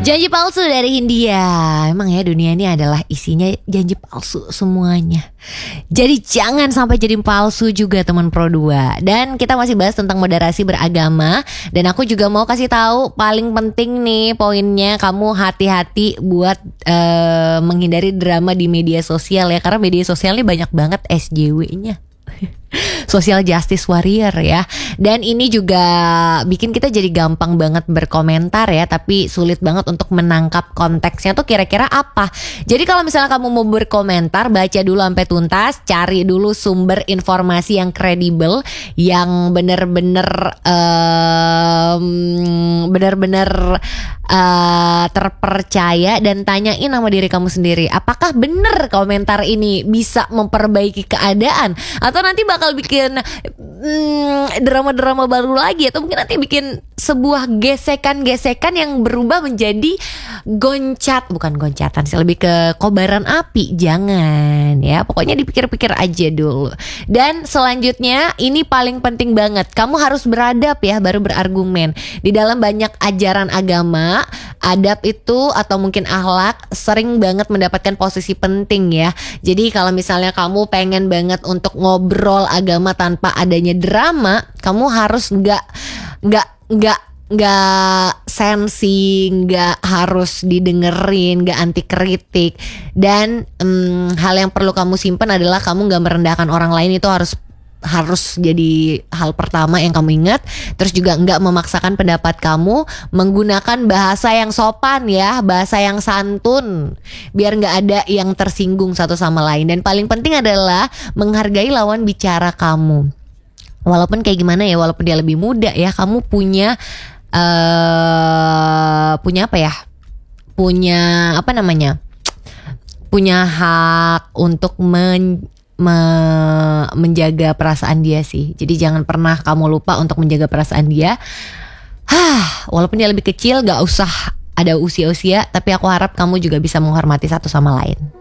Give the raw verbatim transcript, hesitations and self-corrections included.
Janji palsu dari Hindia. Emang ya dunia ini adalah isinya janji palsu semuanya. Jadi jangan sampai jadi palsu juga teman Pro dua. Dan kita masih bahas tentang moderasi beragama. Dan aku juga mau kasih tahu paling penting nih poinnya, kamu hati-hati buat uh, menghindari drama di media sosial ya. Karena media sosial ini banyak banget S J W-nya. Social Justice Warrior ya. Dan ini juga bikin kita jadi gampang banget berkomentar ya, tapi sulit banget untuk menangkap konteksnya tuh kira-kira apa. Jadi kalau misalnya kamu mau berkomentar, baca dulu sampai tuntas, cari dulu sumber informasi yang kredibel, yang bener-bener um, bener-bener uh, terpercaya, dan tanyain sama diri kamu sendiri, apakah bener komentar ini bisa memperbaiki keadaan, atau nanti bakal bikin hmm, drama-drama baru lagi, atau mungkin nanti bikin sebuah gesekan-gesekan yang berubah menjadi goncat, bukan goncatan sih, lebih ke kobaran api. Jangan ya, pokoknya dipikir-pikir aja dulu. Dan selanjutnya ini paling penting banget, kamu harus beradab ya baru berargumen. Di dalam banyak ajaran agama, adab itu atau mungkin akhlak sering banget mendapatkan posisi penting ya. Jadi kalau misalnya kamu pengen banget untuk ngobrol agama tanpa adanya drama, kamu harus nggak nggak nggak nggak sensi, nggak harus didengerin, nggak anti kritik. Dan um, hal yang perlu kamu simpan adalah kamu nggak merendahkan orang lain. Itu harus harus jadi hal pertama yang kamu ingat. Terus juga nggak memaksakan pendapat kamu, menggunakan bahasa yang sopan ya, bahasa yang santun, biar nggak ada yang tersinggung satu sama lain. Dan paling penting adalah menghargai lawan bicara kamu. Walaupun kayak gimana ya, walaupun dia lebih muda ya, kamu punya uh, punya apa ya? Punya apa namanya? Punya hak untuk men Me- menjaga perasaan dia sih. Jadi jangan pernah kamu lupa untuk menjaga perasaan dia. Hah, walaupun dia lebih kecil, gak usah ada usia-usia, tapi aku harap kamu juga bisa menghormati satu sama lain.